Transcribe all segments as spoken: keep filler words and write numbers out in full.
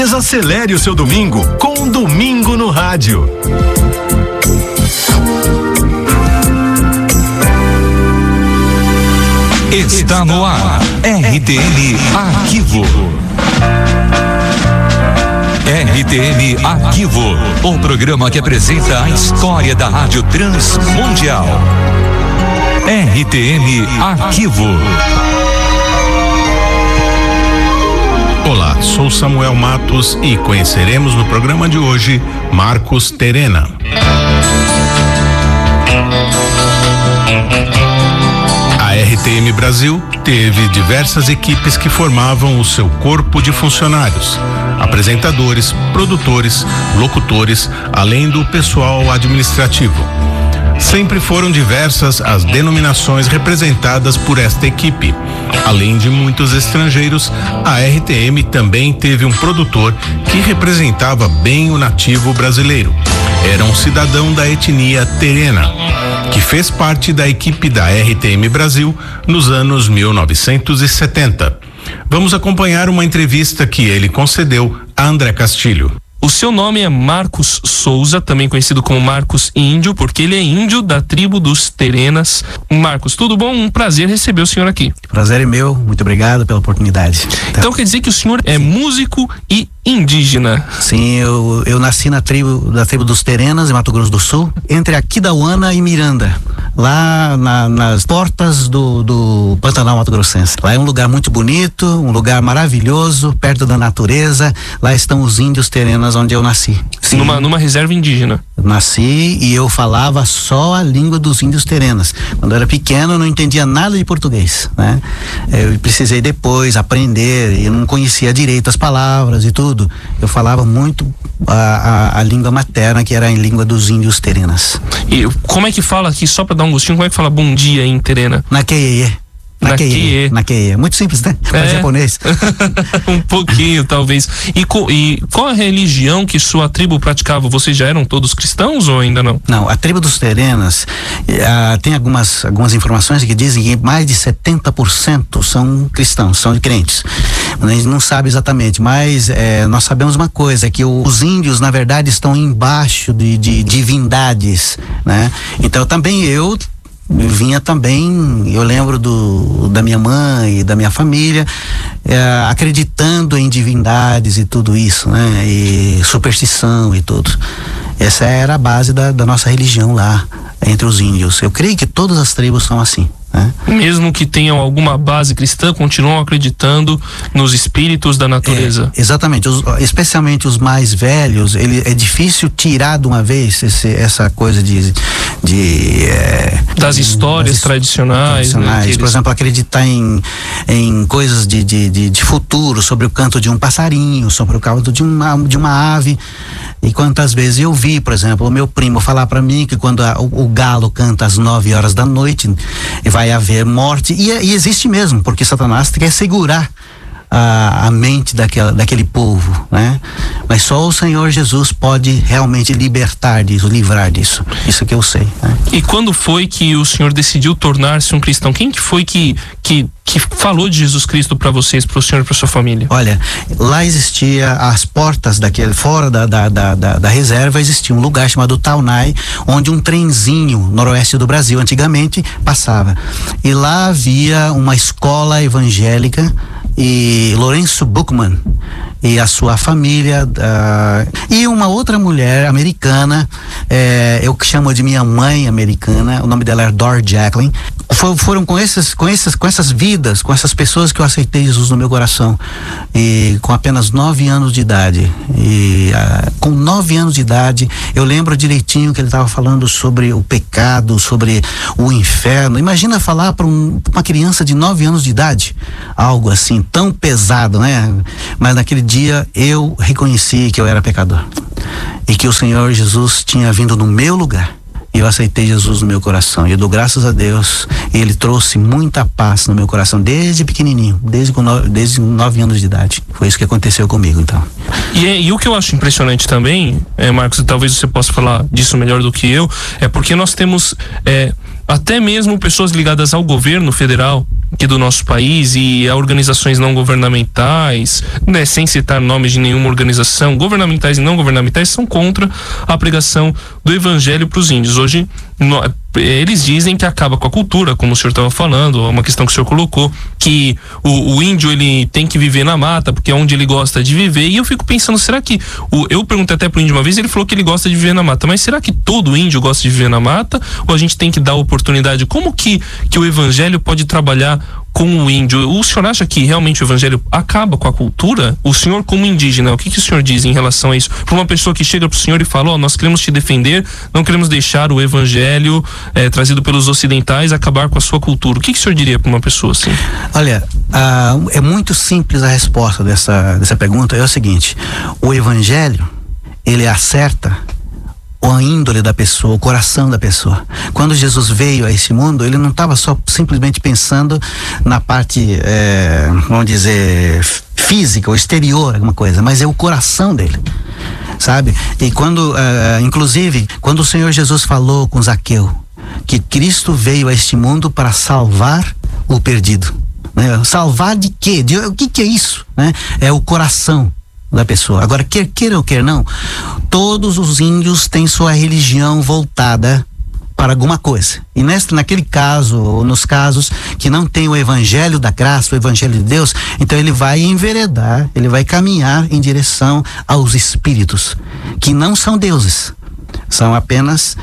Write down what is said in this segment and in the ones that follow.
Desacelere o seu domingo com um Domingo no Rádio. Está no ar, R T M Arquivo. R T M Arquivo, o programa que apresenta a história da Rádio Transmundial. R T M Arquivo. Olá, sou Samuel Matos e conheceremos no programa de hoje Marcos Terena. A R T M Brasil teve diversas equipes que formavam o seu corpo de funcionários, apresentadores, produtores, locutores, além do pessoal administrativo. Sempre foram diversas as denominações representadas por esta equipe. Além de muitos estrangeiros, a R T M também teve um produtor que representava bem o nativo brasileiro. Era um cidadão da etnia Terena, que fez parte da equipe da R T M Brasil nos anos mil novecentos e setenta. Vamos acompanhar uma entrevista que ele concedeu a André Castilho. O seu nome é Marcos Souza, também conhecido como Marcos Índio, porque ele é índio da tribo dos Terenas. Marcos, tudo bom? Um prazer receber o senhor aqui. Prazer é meu, muito obrigado pela oportunidade. Então, então quer dizer que o senhor é músico e indígena? Sim, eu, eu nasci na tribo, da tribo dos Terenas, em Mato Grosso do Sul, entre Aquidauana e Miranda, lá na, nas portas do, do Pantanal Mato Grossense. Lá é um lugar muito bonito, um lugar maravilhoso, perto da natureza. Lá estão os índios Terenas onde eu nasci. Sim. Numa, numa reserva indígena? Nasci e eu falava só a língua dos índios Terenas. Quando eu era pequeno eu não entendia nada de português, né? Eu precisei depois aprender, eu não conhecia direito as palavras e tudo. Eu falava muito a, a, a língua materna, que era a língua dos índios Terenas. E como é que fala aqui, só pra dar um gostinho, como é que fala bom dia em Terena? Naqueiê. Naqueiê. Naqueiê. Muito simples, né? Para é. japonês. Um pouquinho, talvez. E, co, e qual a religião que sua tribo praticava? Vocês já eram todos cristãos ou ainda não? Não, a tribo dos Terenas uh, tem algumas, algumas informações que dizem que mais de setenta por cento são cristãos, são crentes. A gente não sabe exatamente, mas eh, nós sabemos uma coisa, que o, os índios, na verdade, estão embaixo de, de divindades, né? Então também eu vinha também, eu lembro do, da minha mãe e da minha família é, acreditando em divindades e tudo isso, né? E superstição e tudo. Essa era a base da, da nossa religião lá entre os índios. Eu creio que todas as tribos são assim, né? Mesmo que tenham alguma base cristã, continuam acreditando nos espíritos da natureza. É, exatamente, os, especialmente os mais velhos, ele, é difícil tirar de uma vez esse, essa coisa de, de é, das histórias das, tradicionais, tradicionais. Né, eles... Por exemplo, acreditar em, em coisas de, de, de, de futuro, sobre o canto de um passarinho, sobre o canto de uma, de uma ave. E quantas vezes eu vi, por exemplo, o meu primo falar para mim que quando a, o, o galo canta às nove horas da noite, vai haver morte, e, e existe mesmo, porque Satanás quer segurar a, a mente daquela, daquele povo, né? Mas só o Senhor Jesus pode realmente libertar disso, livrar disso. Isso que eu sei, né? E quando foi que o senhor decidiu tornar-se um cristão? Quem que foi que, que, que falou de Jesus Cristo para vocês, para o senhor e para sua família? Olha, lá existia as portas daquele, fora da, da, da, da, da reserva, existia um lugar chamado Taunay, onde um trenzinho noroeste do Brasil antigamente passava. E lá havia uma escola evangélica, e Lourenço Buchmann e a sua família uh, e uma outra mulher americana, eh, eu que chamo de minha mãe americana, o nome dela é Dor Jacqueline. For, foram com esses, com essas, com essas vidas, com essas pessoas que eu aceitei Jesus no meu coração, e com apenas nove anos de idade. E uh, com nove anos de idade, eu lembro direitinho que ele estava falando sobre o pecado, sobre o inferno. Imagina falar para um, uma criança de nove anos de idade, algo assim tão pesado, né? Mas naquele dia eu reconheci que eu era pecador e que o Senhor Jesus tinha vindo no meu lugar. E eu aceitei Jesus no meu coração. E eu dou graças a Deus. E Ele trouxe muita paz no meu coração desde pequenininho, desde, com no, desde nove anos de idade. Foi isso que aconteceu comigo, então. E, e o que eu acho impressionante também, é, Marcos, e talvez você possa falar disso melhor do que eu, é porque nós temos é, até mesmo pessoas ligadas ao governo federal, aqui do nosso país e a organizações não governamentais, né, sem citar nomes de nenhuma organização, governamentais e não governamentais, são contra a pregação do evangelho para os índios. Hoje, no, eles dizem que acaba com a cultura, como o senhor estava falando, uma questão que o senhor colocou, que o, o índio ele tem que viver na mata, porque é onde ele gosta de viver, e eu fico pensando, será que, o, eu perguntei até pro índio uma vez, ele falou que ele gosta de viver na mata, mas será que todo índio gosta de viver na mata, ou a gente tem que dar oportunidade? Como que, que o evangelho pode trabalhar com o índio? O senhor acha que realmente o evangelho acaba com a cultura? O senhor, como indígena, o que, que o senhor diz em relação a isso? Para uma pessoa que chega pro senhor e fala, ó, oh, nós queremos te defender, não queremos deixar o evangelho é, trazido pelos ocidentais acabar com a sua cultura. O que, que o senhor diria para uma pessoa assim? Olha, ah, é muito simples a resposta dessa, dessa pergunta. É o seguinte: o evangelho, ele acerta a índole da pessoa, o coração da pessoa. Quando Jesus veio a esse mundo, ele não estava só simplesmente pensando na parte, é, vamos dizer, física ou exterior, alguma coisa, mas é o coração dele, sabe? E quando, uh, inclusive, quando o Senhor Jesus falou com Zaqueu que Cristo veio a este mundo para salvar o perdido, né? Salvar de quê? De, o que que é isso? Né? É o coração da pessoa. Agora, quer queira ou quer não, todos os índios têm sua religião voltada para alguma coisa. E neste, naquele caso, ou nos casos que não tem o evangelho da graça, o evangelho de Deus, então ele vai enveredar, ele vai caminhar em direção aos espíritos, que não são deuses, são apenas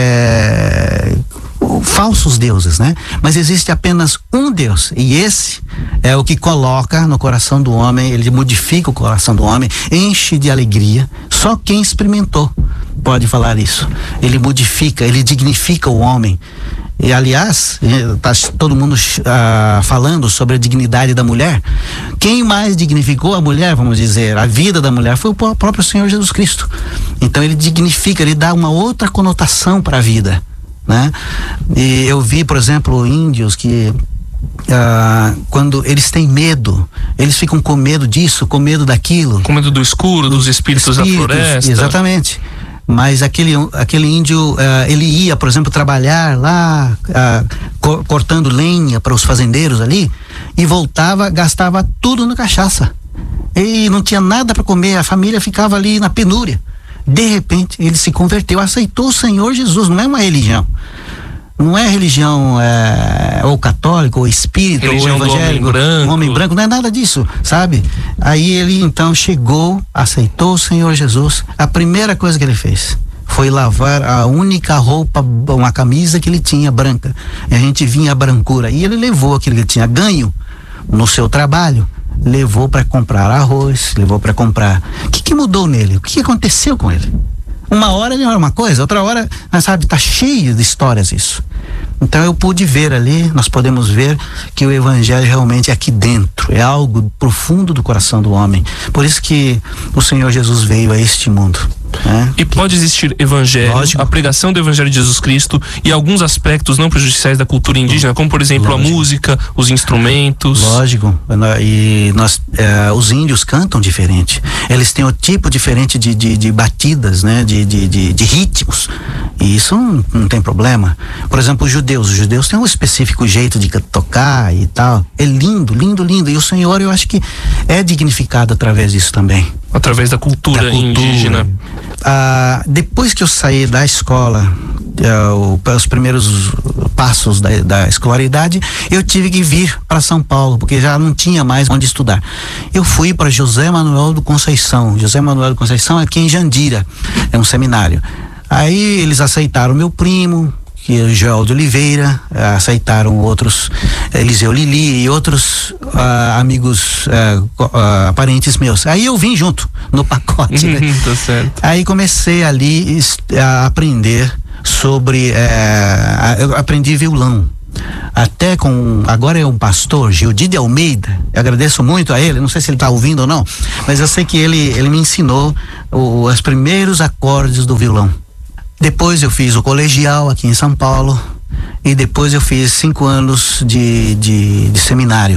é, falsos deuses, né? Mas existe apenas um Deus, e esse é o que coloca no coração do homem, ele modifica o coração do homem, enche de alegria. Só quem experimentou pode falar isso. Ele modifica, ele dignifica o homem. E aliás, está todo mundo ah, falando sobre a dignidade da mulher. Quem mais dignificou a mulher, vamos dizer, a vida da mulher, foi o próprio Senhor Jesus Cristo. Então ele dignifica, ele dá uma outra conotação para a vida, né? E eu vi, por exemplo, índios que ah, quando eles têm medo, eles ficam com medo disso, com medo daquilo, com medo do escuro, dos espíritos, espíritos da floresta. Exatamente. Mas aquele, aquele índio, uh, ele ia, por exemplo, trabalhar lá, uh, co cortando lenha para os fazendeiros ali, e voltava, gastava tudo na cachaça. E não tinha nada para comer, a família ficava ali na penúria. De repente, ele se converteu, aceitou o Senhor Jesus, não é uma religião. Não é religião é, ou católica, ou espírita, religião ou evangélico, homem branco. homem branco, não é nada disso, sabe? Aí ele então chegou, aceitou o Senhor Jesus. A primeira coisa que ele fez foi lavar a única roupa, uma camisa que ele tinha branca. E a gente vinha a brancura. E ele levou aquilo que ele tinha ganho no seu trabalho, levou para comprar arroz, levou para comprar. O que, que mudou nele? O que, que aconteceu com ele? Uma hora ele era uma coisa, outra hora, sabe, tá cheio de histórias isso. Então eu pude ver ali, nós podemos ver que o evangelho realmente é aqui dentro, é algo profundo do coração do homem. Por isso que o Senhor Jesus veio a este mundo. É. E pode existir evangelho, Lógico. a pregação do evangelho de Jesus Cristo e alguns aspectos não prejudiciais da cultura indígena, como por exemplo Lógico. a música, os instrumentos. Lógico, e nós, é, os índios cantam diferente, eles têm um tipo diferente de, de, de batidas, né, de, de, de, de ritmos, e isso não, não tem problema. Por exemplo, os judeus, os judeus têm um específico jeito de tocar e tal, é lindo, lindo, lindo, e o Senhor, eu acho que é dignificado através disso também. Através da cultura, da cultura. indígena. Ah, depois que eu saí da escola, uh, os primeiros passos da, da escolaridade, eu tive que vir para São Paulo, porque já não tinha mais onde estudar. Eu fui para José Manuel do Conceição. José Manuel do Conceição é aqui em Jandira, é um seminário. Aí eles aceitaram meu primo, que é o Joel de Oliveira, aceitaram outros, Eliseu Lili e outros uh, amigos, uh, uh, parentes meus. Aí eu vim junto no pacote, né? Tá certo. Aí comecei ali a aprender sobre, uh, eu aprendi violão. Até com, agora é um pastor, Gildi de Almeida, eu agradeço muito a ele, não sei se ele está ouvindo ou não, mas eu sei que ele, ele me ensinou o, os primeiros acordes do violão. Depois eu fiz o colegial aqui em São Paulo e depois eu fiz cinco anos de, de, de seminário.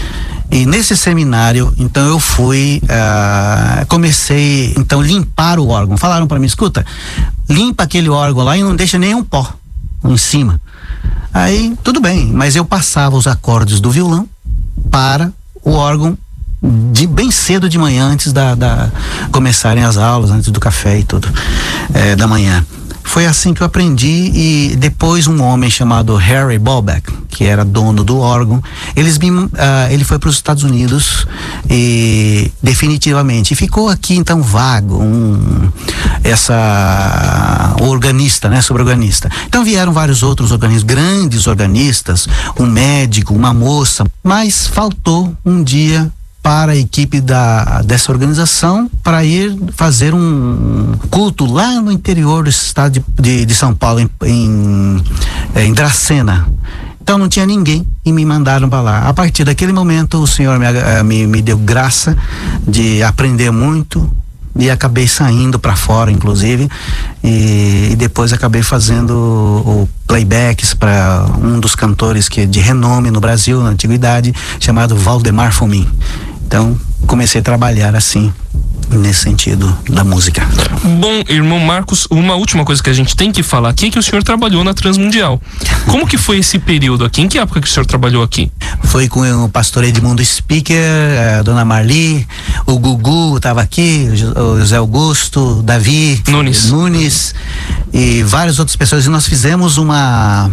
E nesse seminário, então eu fui, uh, comecei então limpar o órgão. Falaram para mim, escuta, limpa aquele órgão lá e não deixa nenhum pó em cima. Aí, tudo bem, mas eu passava os acordes do violão para o órgão de bem cedo de manhã, antes da, da começarem as aulas, antes do café e tudo, é, da manhã. Foi assim que eu aprendi. E depois um homem chamado Harry Bolbeck, que era dono do órgão, eles me, uh, ele foi para os Estados Unidos e definitivamente e ficou aqui então vago um, essa organista, né, sobre organista. Então vieram vários outros organistas, grandes organistas, um médico, uma moça, mas faltou um dia para a equipe da, dessa organização para ir fazer um culto lá no interior do estado de, de, de São Paulo, em, em, em Dracena. Então não tinha ninguém e me mandaram para lá. A partir daquele momento o Senhor me, me, me deu graça de aprender muito e acabei saindo para fora, inclusive, e, e depois acabei fazendo o, o playbacks para um dos cantores que de renome no Brasil na antiguidade, chamado Valdemar Fomin. Então, comecei a trabalhar assim, nesse sentido da música. Bom, irmão Marcos, uma última coisa que a gente tem que falar aqui é que o senhor trabalhou na Transmundial. Como que foi esse período aqui? Em que época que o senhor trabalhou aqui? Foi com o pastor Edmundo Speaker, a dona Marli, o Gugu estava aqui, o José Augusto, Davi Nunes, Nunes e várias outras pessoas. E nós fizemos uma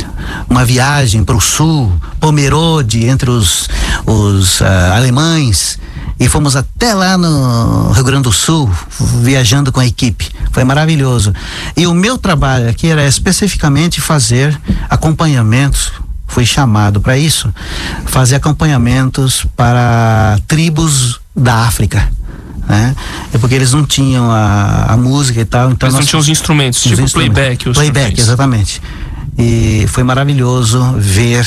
uma viagem para o sul, Pomerode, entre os, os uh, alemães, e fomos até lá no Rio Grande do Sul, viajando com a equipe. Foi maravilhoso. E o meu trabalho aqui era especificamente fazer acompanhamentos, fui chamado para isso, fazer acompanhamentos para tribos da África. Né? É porque eles não tinham a, a música e tal. Então eles nós, não tinham os instrumentos, os tipo instrumentos. Playback. Os playback, exatamente. E foi maravilhoso ver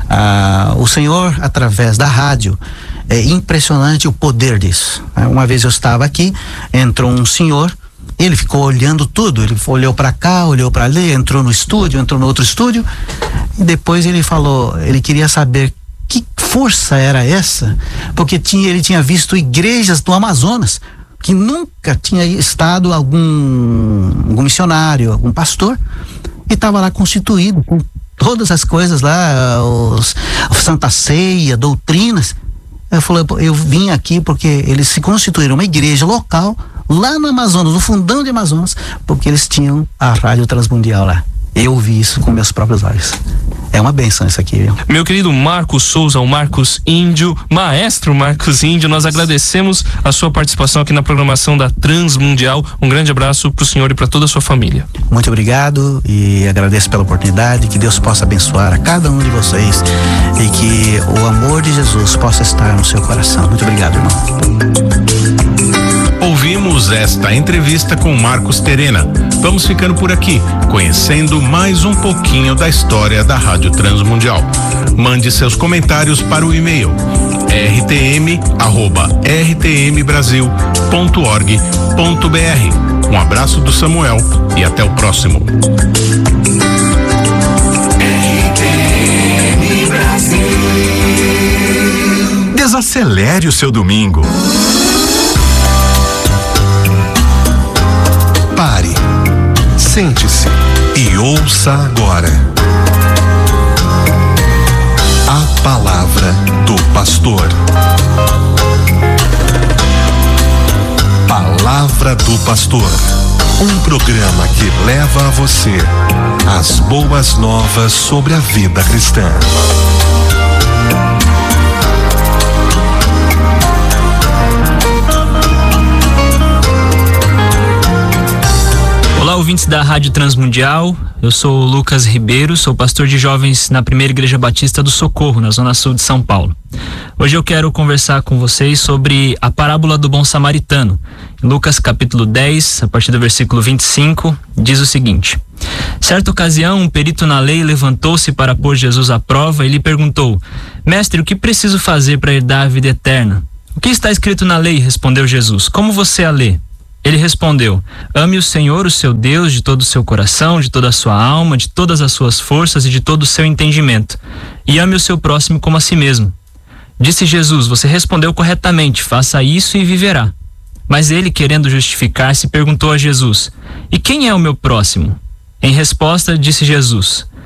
uh, o Senhor através da rádio. É impressionante o poder disso. Uma vez eu estava aqui, entrou um senhor, ele ficou olhando tudo, ele olhou para cá, olhou para ali, entrou no estúdio, entrou no outro estúdio, e depois ele falou, ele queria saber que força era essa, porque tinha, ele tinha visto igrejas do Amazonas, que nunca tinha estado algum, algum missionário, algum pastor, e estava lá constituído com todas as coisas lá, os, a Santa Ceia, doutrinas. Eu falei, eu vim aqui porque eles se constituíram uma igreja local lá no Amazonas, no fundão de Amazonas, porque eles tinham a Rádio Transmundial lá. Eu vi isso com meus próprios olhos. É uma benção isso aqui, viu? Meu querido Marcos Souza, o Marcos Índio, maestro Marcos Índio, nós agradecemos a sua participação aqui na programação da Transmundial. Um grande abraço pro senhor e para toda a sua família. Muito obrigado e agradeço pela oportunidade, que Deus possa abençoar a cada um de vocês e que o amor de Jesus possa estar no seu coração. Muito obrigado, irmão. Ouvimos esta entrevista com Marcos Terena. Vamos ficando por aqui, conhecendo mais um pouquinho da história da Rádio Transmundial. Mande seus comentários para o e-mail r t m arroba r t m brasil ponto org ponto b r. Um abraço do Samuel e até o próximo. Desacelere o seu domingo. Pare, sente-se e ouça agora a palavra do pastor. Palavra do Pastor, um programa que leva a você as boas novas sobre a vida cristã. Olá, ouvintes da Rádio Transmundial, eu sou o Lucas Ribeiro, sou pastor de jovens na Primeira Igreja Batista do Socorro, na Zona Sul de São Paulo. Hoje eu quero conversar com vocês sobre a parábola do bom samaritano. Em Lucas capítulo dez, a partir do versículo vinte e cinco, diz o seguinte: certa ocasião, um perito na lei levantou-se para pôr Jesus à prova e lhe perguntou: mestre, o que preciso fazer para herdar a vida eterna? O que está escrito na lei? Respondeu Jesus. Como você a lê? Ele respondeu: ame o Senhor, o seu Deus, de todo o seu coração, de toda a sua alma, de todas as suas forças e de todo o seu entendimento. E ame o seu próximo como a si mesmo. Disse Jesus: você respondeu corretamente, faça isso e viverá. Mas ele, querendo justificar-se, perguntou a Jesus: e quem é o meu próximo? Em resposta, disse Jesus: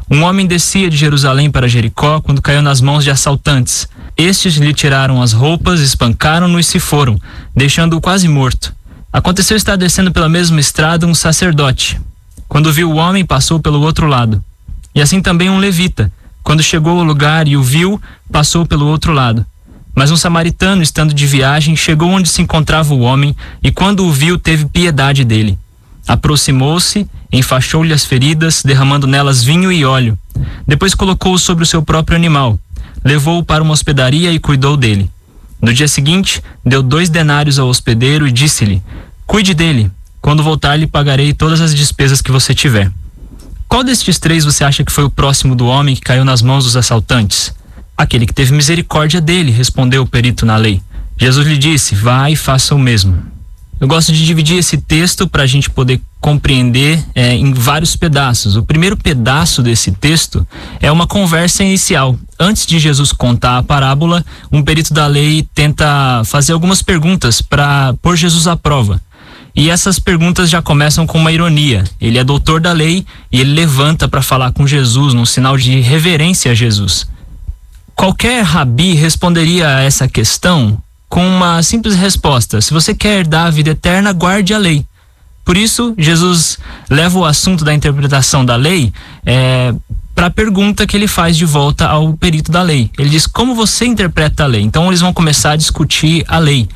Um homem descia de Jerusalém para Jericó quando caiu nas mãos de assaltantes. Estes lhe tiraram as roupas, espancaram-no e se foram, deixando-o quase morto. Aconteceu estar descendo pela mesma estrada um sacerdote. Quando viu o homem, passou pelo outro lado. E assim também um levita. Quando chegou ao lugar e o viu, passou pelo outro lado. Mas um samaritano, estando de viagem, chegou onde se encontrava o homem e quando o viu, teve piedade dele. Aproximou-se, enfaixou-lhe as feridas, derramando nelas vinho e óleo. Depois colocou-o sobre o seu próprio animal. Levou-o para uma hospedaria e cuidou dele. No dia seguinte, deu dois denários ao hospedeiro e disse-lhe: cuide dele. Quando voltar, lhe pagarei todas as despesas que você tiver. Qual destes três você acha que foi o próximo do homem que caiu nas mãos dos assaltantes? Aquele que teve misericórdia dele, respondeu o perito na lei. Jesus lhe disse: vá e faça o mesmo. Eu gosto de dividir esse texto para a gente poder compreender é, em vários pedaços. O primeiro pedaço desse texto é uma conversa inicial. Antes de Jesus contar a parábola, um perito da lei tenta fazer algumas perguntas para pôr Jesus à prova. E essas perguntas já começam com uma ironia. Ele é doutor da lei e ele levanta para falar com Jesus, num sinal de reverência a Jesus. Qualquer rabi responderia a essa questão com uma simples resposta: se você quer herdar a vida eterna, guarde a lei. Por isso, Jesus leva o assunto da interpretação da lei é, para a pergunta que ele faz de volta ao perito da lei. Ele diz: como você interpreta a lei? Então eles vão começar a discutir a lei.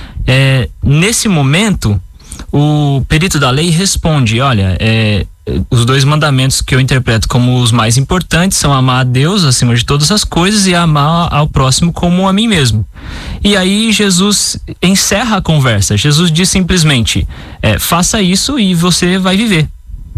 É, nesse momento, o perito da lei responde: olha, é, os dois mandamentos que eu interpreto como os mais importantes são amar a Deus acima de todas as coisas e amar ao próximo como a mim mesmo. E aí Jesus encerra a conversa. Jesus diz simplesmente: é, faça isso e você vai viver.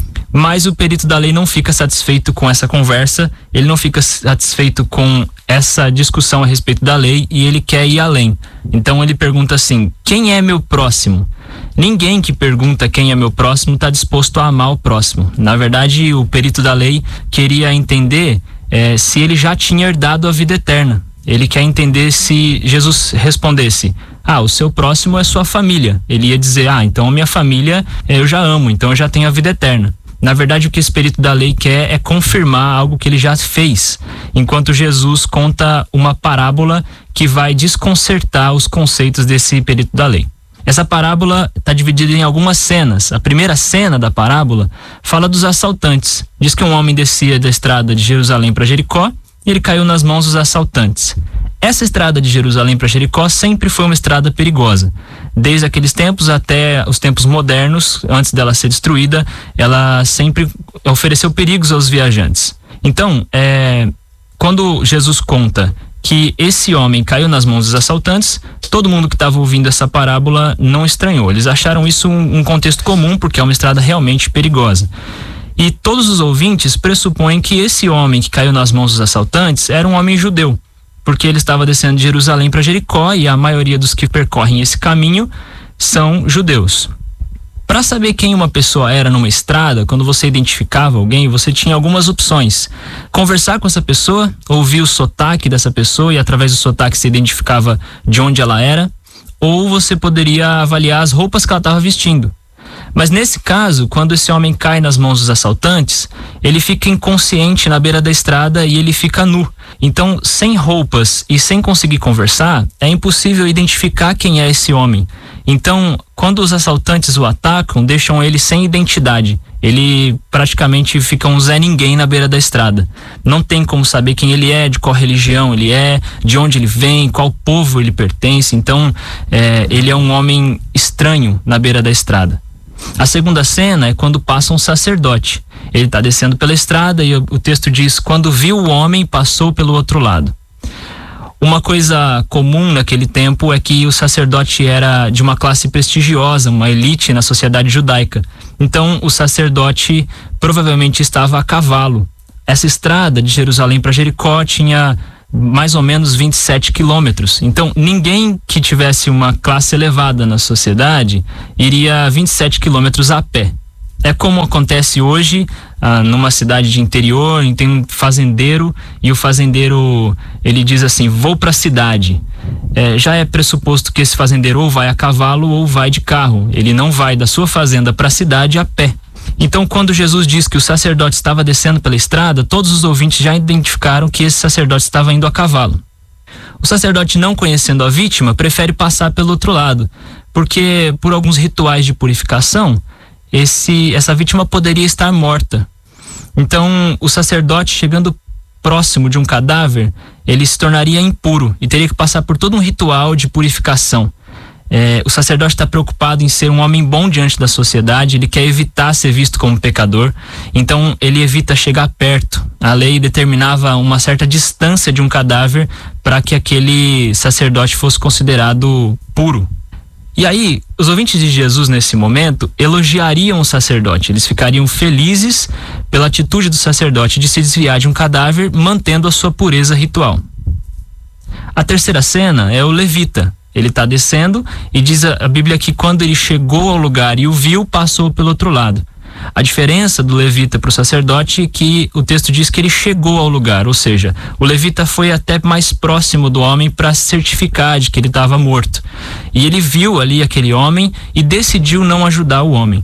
Mas o perito da lei não fica satisfeito com essa conversa, ele não fica satisfeito com essa discussão a respeito da lei e ele quer ir além. Então ele pergunta assim: quem é meu próximo? Ninguém que pergunta quem é meu próximo está disposto a amar o próximo. Na verdade, o perito da lei queria entender é, se ele já tinha herdado a vida eterna. Ele quer entender se Jesus respondesse: ah, o seu próximo é sua família. Ele ia dizer: ah, então a minha família eu já amo, então eu já tenho a vida eterna. Na verdade, o que esse perito da lei quer é confirmar algo que ele já fez, enquanto Jesus conta uma parábola que vai desconcertar os conceitos desse perito da lei. Essa parábola está dividida em algumas cenas. A primeira cena da parábola fala dos assaltantes. Diz que um homem descia da estrada de Jerusalém para Jericó e ele caiu nas mãos dos assaltantes. Essa estrada de Jerusalém para Jericó sempre foi uma estrada perigosa. Desde aqueles tempos até os tempos modernos, antes dela ser destruída, ela sempre ofereceu perigos aos viajantes. Então, é, quando Jesus conta que esse homem caiu nas mãos dos assaltantes, todo mundo que estava ouvindo essa parábola não estranhou. Eles acharam isso um, um contexto comum, porque é uma estrada realmente perigosa. E todos os ouvintes pressupõem que esse homem que caiu nas mãos dos assaltantes era um homem judeu, porque ele estava descendo de Jerusalém para Jericó e a maioria dos que percorrem esse caminho são judeus. Para saber quem uma pessoa era numa estrada, quando você identificava alguém, você tinha algumas opções. Conversar com essa pessoa, ouvir o sotaque dessa pessoa e através do sotaque se identificava de onde ela era, ou você poderia avaliar as roupas que ela estava vestindo. Mas nesse caso, quando esse homem cai nas mãos dos assaltantes, ele fica inconsciente na beira da estrada e ele fica nu. Então, sem roupas e sem conseguir conversar, é impossível identificar quem é esse homem. Então, quando os assaltantes o atacam, deixam ele sem identidade. Ele praticamente fica um Zé Ninguém na beira da estrada. Não tem como saber quem ele é, de qual religião ele é, de onde ele vem, qual povo ele pertence. Então, é, ele é um homem estranho na beira da estrada. A segunda cena é quando passa um sacerdote. Ele está descendo pela estrada e o texto diz: quando viu o homem, passou pelo outro lado. Uma coisa comum naquele tempo é que o sacerdote era de uma classe prestigiosa, uma elite na sociedade judaica. Então o sacerdote provavelmente estava a cavalo. Essa estrada de Jerusalém para Jericó tinha mais ou menos vinte e sete quilômetros. Então ninguém que tivesse uma classe elevada na sociedade iria vinte e sete quilômetros a pé. É como acontece hoje ah, numa cidade de interior, tem um fazendeiro e o fazendeiro ele diz assim: vou para a cidade. É, já é pressuposto que esse fazendeiro ou vai a cavalo ou vai de carro. Ele não vai da sua fazenda para a cidade a pé. Então, quando Jesus diz que o sacerdote estava descendo pela estrada, todos os ouvintes já identificaram que esse sacerdote estava indo a cavalo. O sacerdote, não conhecendo a vítima, prefere passar pelo outro lado, porque por alguns rituais de purificação, esse, essa vítima poderia estar morta. Então, o sacerdote, chegando próximo de um cadáver, ele se tornaria impuro e teria que passar por todo um ritual de purificação. É, o sacerdote está preocupado em ser um homem bom diante da sociedade, ele quer evitar ser visto como pecador, então ele evita chegar perto. A lei determinava uma certa distância de um cadáver para que aquele sacerdote fosse considerado puro. E aí, os ouvintes de Jesus nesse momento elogiariam o sacerdote, eles ficariam felizes pela atitude do sacerdote de se desviar de um cadáver, mantendo a sua pureza ritual. A terceira cena é o levita. Ele está descendo e diz a, a Bíblia que quando ele chegou ao lugar e o viu, passou pelo outro lado. A diferença do levita para o sacerdote é que o texto diz que ele chegou ao lugar, ou seja, o levita foi até mais próximo do homem para certificar de que ele estava morto. E ele viu ali aquele homem e decidiu não ajudar o homem.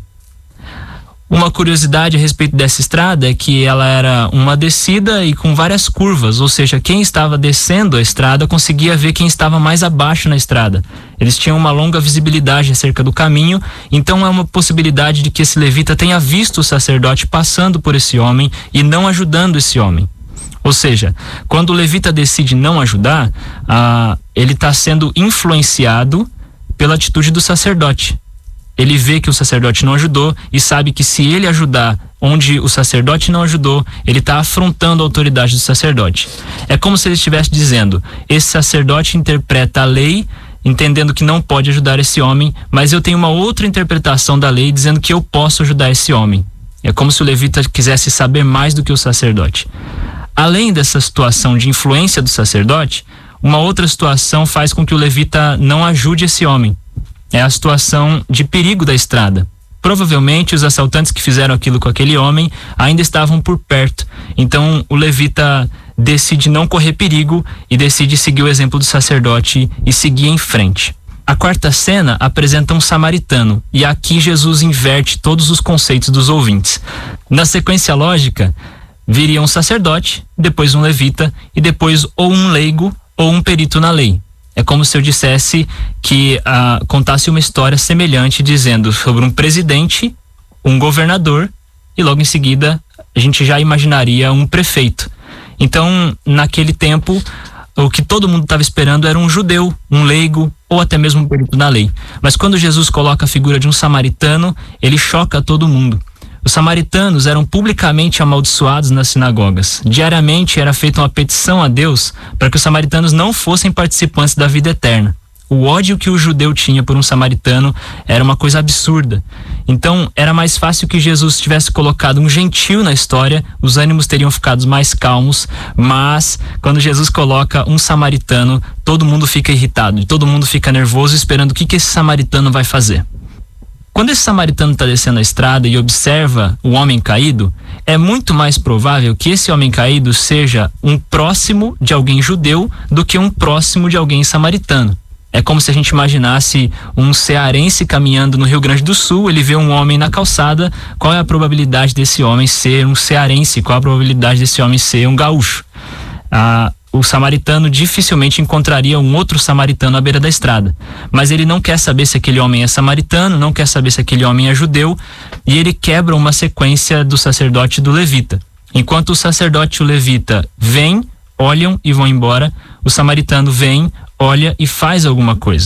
Uma curiosidade a respeito dessa estrada é que ela era uma descida e com várias curvas, ou seja, quem estava descendo a estrada conseguia ver quem estava mais abaixo na estrada. Eles tinham uma longa visibilidade acerca do caminho, então é uma possibilidade de que esse levita tenha visto o sacerdote passando por esse homem e não ajudando esse homem. Ou seja, quando o levita decide não ajudar, ah, ele está sendo influenciado pela atitude do sacerdote. Ele vê que o sacerdote não ajudou e sabe que se ele ajudar onde o sacerdote não ajudou, ele está afrontando a autoridade do sacerdote. É como se ele estivesse dizendo: esse sacerdote interpreta a lei, entendendo que não pode ajudar esse homem, mas eu tenho uma outra interpretação da lei dizendo que eu posso ajudar esse homem. É como se o levita quisesse saber mais do que o sacerdote. Além dessa situação de influência do sacerdote, uma outra situação faz com que o levita não ajude esse homem. É a situação de perigo da estrada. Provavelmente os assaltantes que fizeram aquilo com aquele homem ainda estavam por perto. Então o levita decide não correr perigo e decide seguir o exemplo do sacerdote e seguir em frente. A quarta cena apresenta um samaritano, e aqui Jesus inverte todos os conceitos dos ouvintes. Na sequência lógica, viria um sacerdote, depois um levita e depois ou um leigo ou um perito na lei. É como se eu dissesse que uh, contasse uma história semelhante, dizendo sobre um presidente, um governador e logo em seguida a gente já imaginaria um prefeito. Então, naquele tempo, o que todo mundo estava esperando era um judeu, um leigo ou até mesmo um perito na lei. Mas quando Jesus coloca a figura de um samaritano, ele choca todo mundo. Os samaritanos eram publicamente amaldiçoados nas sinagogas. Diariamente era feita uma petição a Deus para que os samaritanos não fossem participantes da vida eterna. O ódio que o judeu tinha por um samaritano era uma coisa absurda. Então era mais fácil que Jesus tivesse colocado um gentil na história, os ânimos teriam ficado mais calmos, mas quando Jesus coloca um samaritano, todo mundo fica irritado, todo mundo fica nervoso esperando o que, que esse samaritano vai fazer. Quando esse samaritano está descendo a estrada e observa o homem caído, é muito mais provável que esse homem caído seja um próximo de alguém judeu do que um próximo de alguém samaritano. É como se a gente imaginasse um cearense caminhando no Rio Grande do Sul, ele vê um homem na calçada, qual é a probabilidade desse homem ser um cearense? Qual é a probabilidade desse homem ser um gaúcho? Ah, o samaritano dificilmente encontraria um outro samaritano à beira da estrada. Mas ele não quer saber se aquele homem é samaritano, não quer saber se aquele homem é judeu, e ele quebra uma sequência do sacerdote e do levita. Enquanto o sacerdote e o levita vêm, olham e vão embora, o samaritano vem, olha e faz alguma coisa.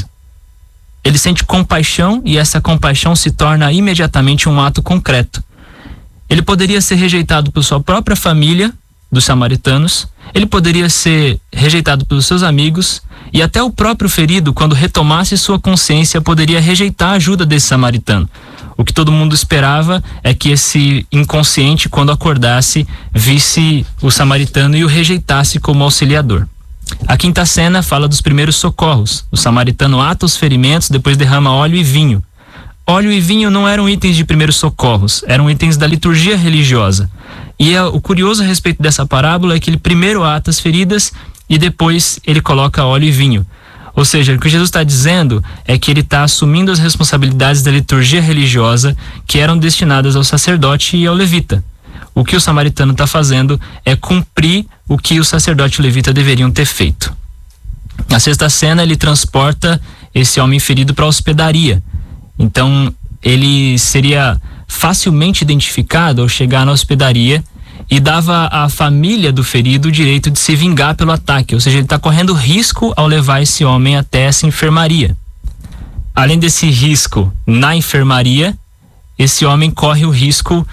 Ele sente compaixão e essa compaixão se torna imediatamente um ato concreto. Ele poderia ser rejeitado por sua própria família, dos samaritanos, ele poderia ser rejeitado pelos seus amigos e até o próprio ferido, quando retomasse sua consciência, poderia rejeitar a ajuda desse samaritano. O que todo mundo esperava é que esse inconsciente, quando acordasse, visse o samaritano e o rejeitasse como auxiliador. A quinta cena fala dos primeiros socorros. O samaritano ata os ferimentos, depois derrama óleo e vinho. Óleo e vinho não eram itens de primeiros socorros, eram itens da liturgia religiosa. E é, o curioso a respeito dessa parábola é que ele primeiro ata as feridas e depois ele coloca óleo e vinho. Ou seja, o que Jesus está dizendo é que ele está assumindo as responsabilidades da liturgia religiosa que eram destinadas ao sacerdote e ao levita. O que o samaritano está fazendo é cumprir o que o sacerdote e o levita deveriam ter feito. Na sexta cena, ele transporta esse homem ferido para a hospedaria. Então, ele seria facilmente identificado ao chegar na hospedaria e dava à família do ferido o direito de se vingar pelo ataque. Ou seja, ele está correndo risco ao levar esse homem até essa enfermaria. Além desse risco na enfermaria, esse homem corre o risco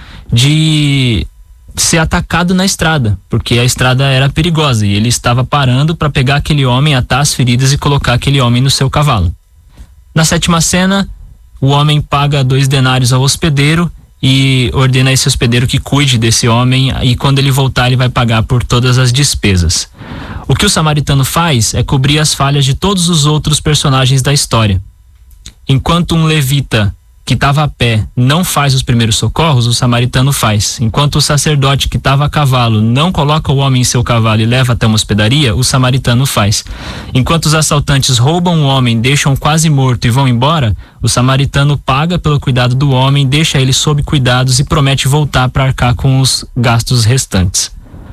de ser atacado na estrada, porque a estrada era perigosa e ele estava parando para pegar aquele homem, atar as feridas e colocar aquele homem no seu cavalo. Na sétima cena, o homem paga dois denários ao hospedeiro e ordena a esse hospedeiro que cuide desse homem, e quando ele voltar ele vai pagar por todas as despesas. O que o samaritano faz é cobrir as falhas de todos os outros personagens da história. Enquanto um levita que estava a pé não faz os primeiros socorros, o samaritano faz. Enquanto o sacerdote que estava a cavalo não coloca o homem em seu cavalo e leva até uma hospedaria, o samaritano faz. Enquanto os assaltantes roubam o homem, deixam quase morto e vão embora, o samaritano paga pelo cuidado do homem, deixa ele sob cuidados e promete voltar para arcar com os gastos restantes.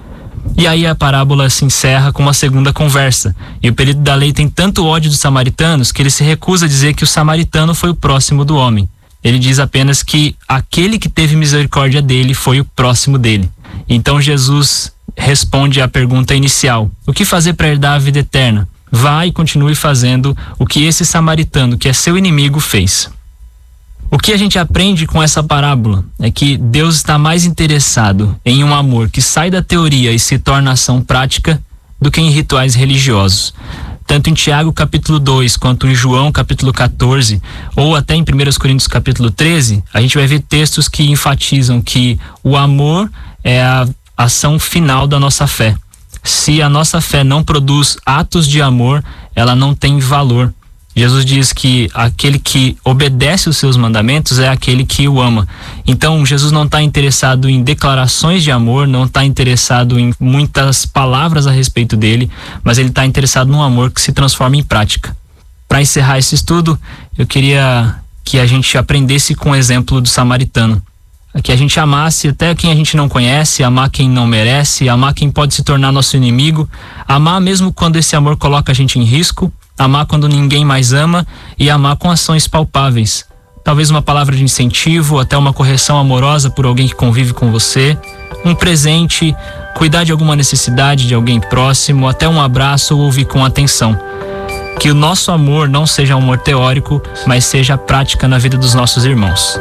E aí a parábola se encerra com uma segunda conversa. E o perito da lei tem tanto ódio dos samaritanos que ele se recusa a dizer que o samaritano foi o próximo do homem. Ele diz apenas que aquele que teve misericórdia dele foi o próximo dele. Então Jesus responde à pergunta inicial: o que fazer para herdar a vida eterna? Vá e continue fazendo o que esse samaritano, que é seu inimigo, fez. O que a gente aprende com essa parábola é que Deus está mais interessado em um amor que sai da teoria e se torna ação prática do que em rituais religiosos. Tanto em Tiago capítulo dois, quanto em João capítulo quatorze, ou até em primeira Coríntios capítulo treze, a gente vai ver textos que enfatizam que o amor é a ação final da nossa fé. Se a nossa fé não produz atos de amor, ela não tem valor. Jesus diz que aquele que obedece os seus mandamentos é aquele que o ama. Então Jesus não está interessado em declarações de amor, não está interessado em muitas palavras a respeito dele, mas ele está interessado num amor que se transforma em prática. Para encerrar esse estudo, eu queria que a gente aprendesse com o exemplo do samaritano. Que a gente amasse até quem a gente não conhece, amar quem não merece, amar quem pode se tornar nosso inimigo, amar mesmo quando esse amor coloca a gente em risco, amar quando ninguém mais ama e amar com ações palpáveis. Talvez uma palavra de incentivo, até uma correção amorosa por alguém que convive com você, um presente, cuidar de alguma necessidade de alguém próximo, até um abraço ou ouvir com atenção. Que o nosso amor não seja um amor teórico, mas seja prática na vida dos nossos irmãos.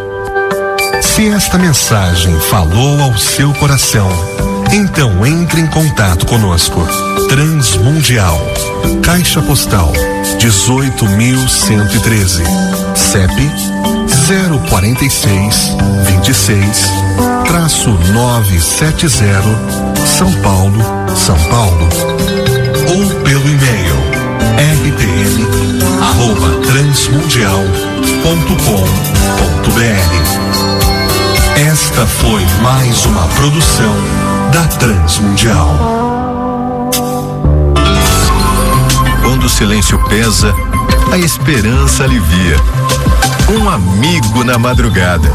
Se esta mensagem falou ao seu coração, então entre em contato conosco. Transmundial, Caixa Postal dezoito mil cento e treze, C E P zero quarenta e seis, vinte e seis, traço novecentos e setenta, São Paulo, São Paulo. Ou pelo e-mail r t m arroba transmundial ponto com ponto b r. Esta foi mais uma produção da Transmundial. Quando o silêncio pesa, a esperança alivia. Um amigo na madrugada.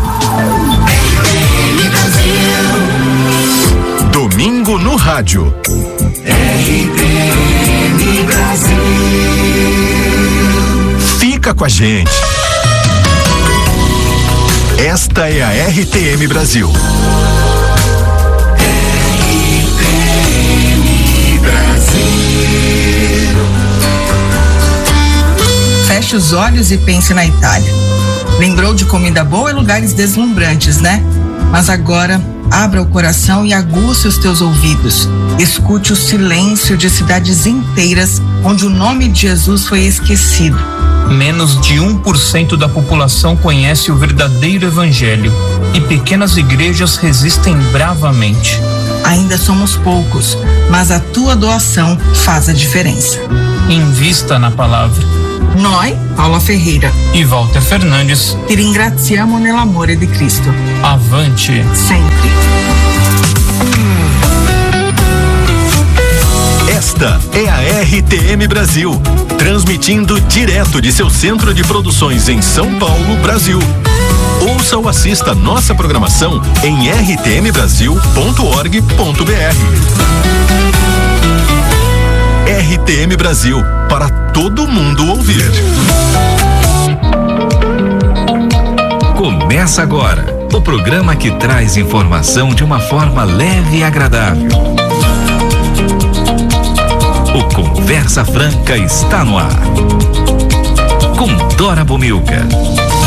Domingo no rádio. R T M Brasil. Fica com a gente. Esta é a R T M Brasil. R T M Brasil. Feche os olhos e pense na Itália. Lembrou de comida boa e lugares deslumbrantes, né? Mas agora, abra o coração e aguce os teus ouvidos. Escute o silêncio de cidades inteiras onde o nome de Jesus foi esquecido. Menos de um por cento da população conhece o verdadeiro evangelho e pequenas igrejas resistem bravamente. Ainda somos poucos, mas a tua doação faz a diferença. Invista na palavra. Noi, Paula Ferreira e Walter Fernandes, ti ringraziamo nell'amore di Cristo. Avante! Sempre. Esta é a R T M Brasil, transmitindo direto de seu centro de produções em São Paulo, Brasil. Ouça ou assista nossa programação em r t m brasil ponto org ponto b r. R T M Brasil, para todo mundo ouvir. Começa agora o programa que traz informação de uma forma leve e agradável. O Conversa Franca está no ar. Com Dora Bomilca.